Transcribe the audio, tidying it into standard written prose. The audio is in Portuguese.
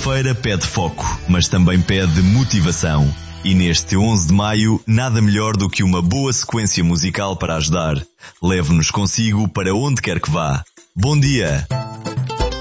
Quinta-feira pede foco, mas também pede motivação. E neste 11 de maio, nada melhor do que uma boa sequência musical para ajudar. Leve-nos consigo para onde quer que vá. Bom dia!